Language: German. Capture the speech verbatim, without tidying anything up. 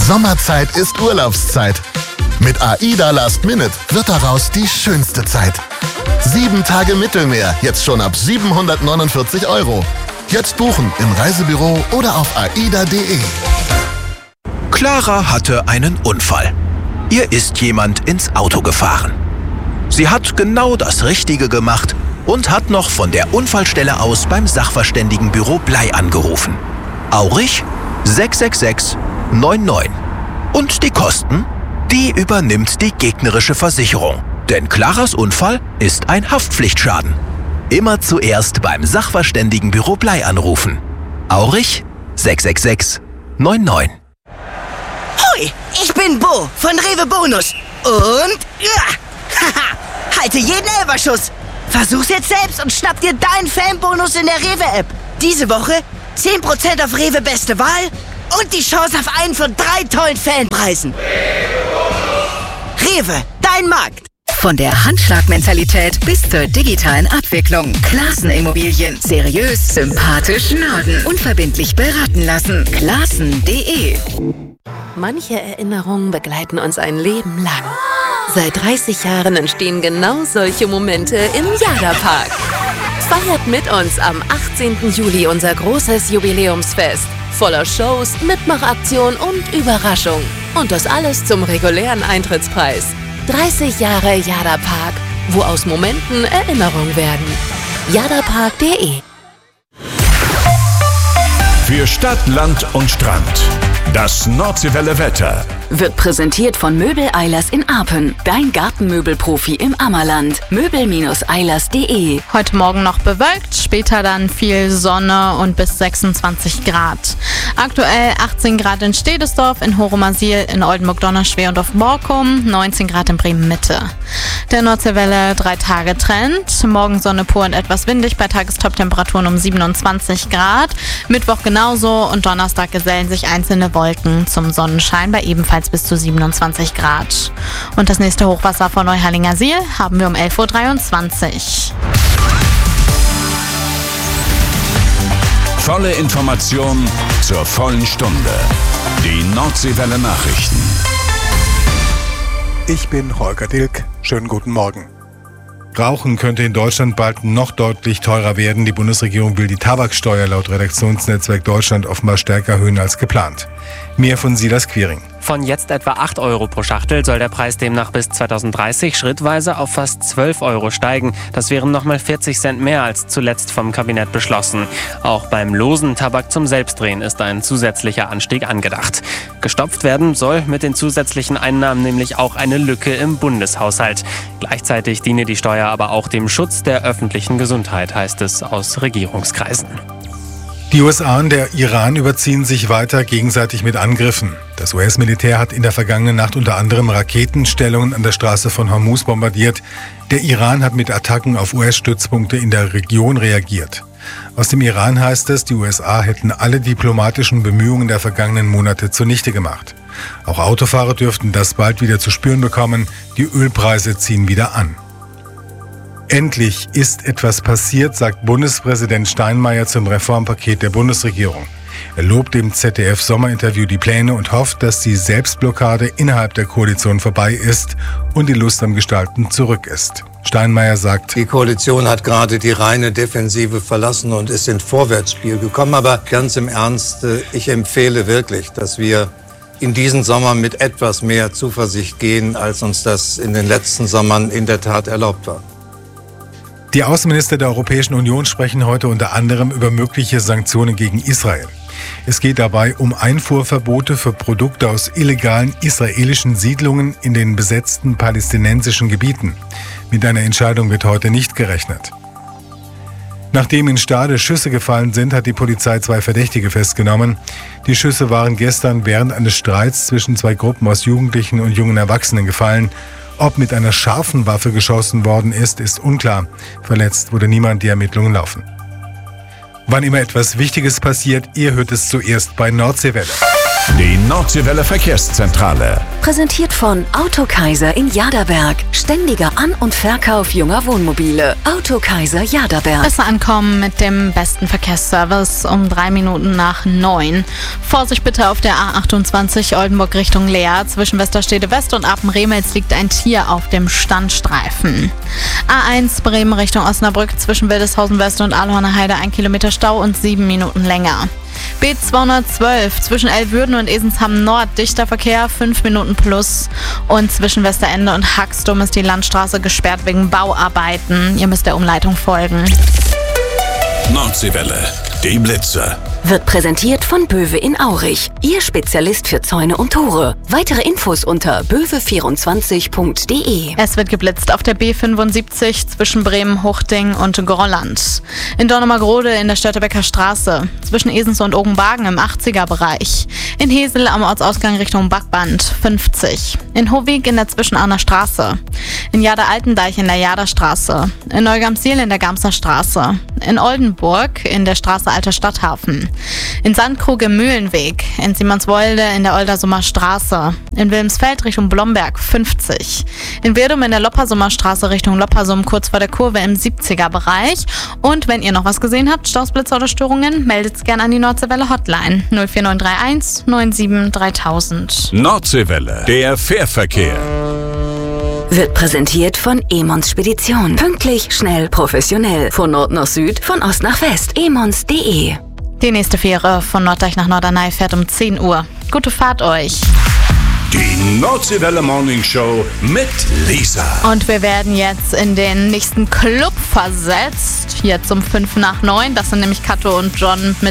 Sommerzeit ist Urlaubszeit. Mit AIDA Last Minute wird daraus die schönste Zeit. Sieben Tage Mittelmeer, jetzt schon ab siebenhundertneunundvierzig Euro. Jetzt buchen im Reisebüro oder auf aida punkt de. Clara hatte einen Unfall. Ihr ist jemand ins Auto gefahren. Sie hat genau das Richtige gemacht und hat noch von der Unfallstelle aus beim Sachverständigenbüro Blei angerufen. Aurich sechs sechs sechs neun neun. Und die Kosten? Die übernimmt die gegnerische Versicherung. Denn Claras Unfall ist ein Haftpflichtschaden. Immer zuerst beim Sachverständigenbüro Blei anrufen. Aurich sechs sechs sechs neun neun. Hui, ich bin Bo von Rewe Bonus. Und ja, haha, halte jeden Elferschuss. Versuch's jetzt selbst und schnapp dir deinen Fanbonus in der Rewe-App. Diese Woche zehn Prozent auf Rewe Beste Wahl und die Chance auf einen von drei tollen Fanpreisen. Rewe, dein Markt. Von der Handschlagmentalität bis zur digitalen Abwicklung. Classen Immobilien. Seriös, sympathisch, Norden. Unverbindlich beraten lassen. Classen punkt de. Manche Erinnerungen begleiten uns ein Leben lang. Seit dreißig Jahren entstehen genau solche Momente im Jada-Park. Feiert mit uns am achtzehnten Juli unser großes Jubiläumsfest. Voller Shows, Mitmachaktion und Überraschung. Und das alles zum regulären Eintrittspreis. dreißig Jahre Jada-Park, wo aus Momenten Erinnerungen werden. jada park punkt de. Für Stadt, Land und Strand. Das Nordseewelle Wetter wird präsentiert von Möbel Eilers in Apen. Dein Gartenmöbelprofi im Ammerland. möbel eilers punkt de. Heute Morgen noch bewölkt, später dann viel Sonne und bis sechsundzwanzig Grad. Aktuell achtzehn Grad in Stedesdorf, in Horumersiel, in Oldenburg-Donnerschwer und auf Borkum, neunzehn Grad in Bremen-Mitte. Der Nordseewelle drei Tage Trend. Morgen Sonne pur und etwas windig bei Tagestoptemperaturen um siebenundzwanzig Grad. Mittwoch genauso und Donnerstag gesellen sich einzelne Wolken zum Sonnenschein bei ebenfalls bis zu siebenundzwanzig Grad. Und das nächste Hochwasser vor Neuharlinger Siel haben wir um elf Uhr dreiundzwanzig. Volle Information zur vollen Stunde. Die Nordseewelle Nachrichten. Ich bin Holger Dilk. Schönen guten Morgen. Rauchen könnte in Deutschland bald noch deutlich teurer werden. Die Bundesregierung will die Tabaksteuer laut Redaktionsnetzwerk Deutschland offenbar stärker erhöhen als geplant. Mehr von Silas Quiring. Von jetzt etwa acht Euro pro Schachtel soll der Preis demnach bis zweitausenddreißig schrittweise auf fast zwölf Euro steigen. Das wären nochmal vierzig Cent mehr als zuletzt vom Kabinett beschlossen. Auch beim losen Tabak zum Selbstdrehen ist ein zusätzlicher Anstieg angedacht. Gestopft werden soll mit den zusätzlichen Einnahmen nämlich auch eine Lücke im Bundeshaushalt. Gleichzeitig diene die Steuer aber auch dem Schutz der öffentlichen Gesundheit, heißt es aus Regierungskreisen. Die U S A und der Iran überziehen sich weiter gegenseitig mit Angriffen. Das U S-Militär hat in der vergangenen Nacht unter anderem Raketenstellungen an der Straße von Hormuz bombardiert. Der Iran hat mit Attacken auf U S-Stützpunkte in der Region reagiert. Aus dem Iran heißt es, die U S A hätten alle diplomatischen Bemühungen der vergangenen Monate zunichte gemacht. Auch Autofahrer dürften das bald wieder zu spüren bekommen. Die Ölpreise ziehen wieder an. Endlich ist etwas passiert, sagt Bundespräsident Steinmeier zum Reformpaket der Bundesregierung. Er lobt im Z D F-Sommerinterview die Pläne und hofft, dass die Selbstblockade innerhalb der Koalition vorbei ist und die Lust am Gestalten zurück ist. Steinmeier sagt, die Koalition hat gerade die reine Defensive verlassen und ist ins Vorwärtsspiel gekommen. Aber ganz im Ernst, ich empfehle wirklich, dass wir in diesen Sommer mit etwas mehr Zuversicht gehen, als uns das in den letzten Sommern in der Tat erlaubt war. Die Außenminister der Europäischen Union sprechen heute unter anderem über mögliche Sanktionen gegen Israel. Es geht dabei um Einfuhrverbote für Produkte aus illegalen israelischen Siedlungen in den besetzten palästinensischen Gebieten. Mit einer Entscheidung wird heute nicht gerechnet. Nachdem in Stade Schüsse gefallen sind, hat die Polizei zwei Verdächtige festgenommen. Die Schüsse waren gestern während eines Streits zwischen zwei Gruppen aus Jugendlichen und jungen Erwachsenen gefallen. Ob mit einer scharfen Waffe geschossen worden ist, ist unklar. Verletzt wurde niemand, die Ermittlungen laufen. Wann immer etwas Wichtiges passiert, ihr hört es zuerst bei Nordseewelle. Die Nordseewelle Verkehrszentrale. Präsentiert von Autokaiser in Jaderberg. Ständiger An- und Verkauf junger Wohnmobile. Autokaiser Jaderberg. Besser ankommen mit dem besten Verkehrsservice um drei Minuten nach neun. Vorsicht bitte auf der A achtundzwanzig Oldenburg Richtung Leer. Zwischen Westerstede West und Apen-Remels liegt ein Tier auf dem Standstreifen. A eins Bremen Richtung Osnabrück. Zwischen Wildeshausen West und Aalhorner Heide ein Kilometer Stau und sieben Minuten länger. B zweihundertzwölf zwischen Elwürden und Esensham Nord dichter Verkehr, fünf Minuten plus. Und zwischen Westerende und Haxdom ist die Landstraße gesperrt wegen Bauarbeiten. Ihr müsst der Umleitung folgen. Nordseewelle, die Blitze. Wird präsentiert von Böwe in Aurich. Ihr Spezialist für Zäune und Tore. Weitere Infos unter böwe vierundzwanzig punkt de. Es wird geblitzt auf der B fünfundsiebzig zwischen Bremen, Huchting und Grolland. In Dornumergrode in der Störtebecker Straße. Zwischen Esens und Ogenbagen im achtziger-Bereich. In Hesel am Ortsausgang Richtung Backband fünfzig. In Hovig in der Zwischenahner Straße. In Jader-Altendeich in der Jaderstraße. In Neugamsiel in der Gamser Straße. In Oldenburg in der Straße Alter Stadthafen. In Sandkrug im Mühlenweg, in Simonswolde in der Oldersummer Straße, in Wilmsfeld Richtung Blomberg fünfzig, in Wirdum in der Loppersummer Straße Richtung Loppersum kurz vor der Kurve im siebziger-Bereich. Und wenn ihr noch was gesehen habt, Stausblitzer oder Störungen, meldet es gerne an die Nordseewelle Hotline null vier neun drei eins neun sieben dreitausend. Nordseewelle, der Fährverkehr. Wird präsentiert von Emons Spedition. Pünktlich, schnell, professionell. Von Nord nach Süd, von Ost nach West. emons punkt de. Die nächste Fähre von Norddeich nach Norderney fährt um zehn Uhr. Gute Fahrt euch. Die Nordseewelle Morning Show mit Lisa. Und wir werden jetzt in den nächsten Club versetzt. Jetzt um fünf nach neun. Das sind nämlich Kato und John mit